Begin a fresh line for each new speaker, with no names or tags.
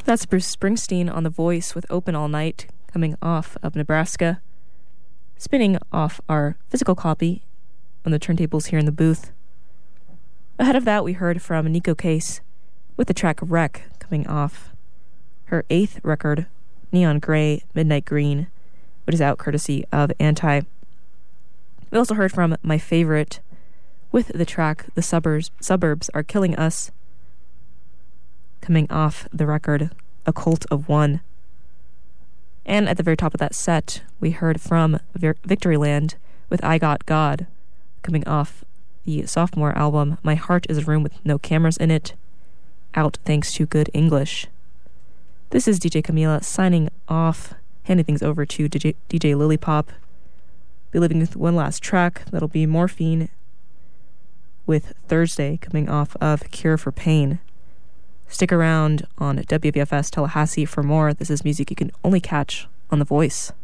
That's Bruce Springsteen on The Voice with Open All Night, coming off of Nebraska, spinning off our physical copy on the turntables here in the booth. Ahead of that, we heard from Nico Case with the track Wreck, coming off her 8th record, Neon Grey, Midnight Green, which is out courtesy of Anti. We also heard from My Favorite with the track The Suburbs Are Killing Us, coming off the record A Cult of One. And at the very top of that set, we heard from Victoryland with I Got God, coming off the sophomore album My Heart is a Room with No Cameras in It, out thanks to Good English. This is DJ Camila signing off, handing things over to DJ Lilypop. Be leaving with one last track. That'll be Morphine with Thursday, coming off of Cure for Pain. Stick around on WVFS Tallahassee for more. This is music you can only catch on The Voice.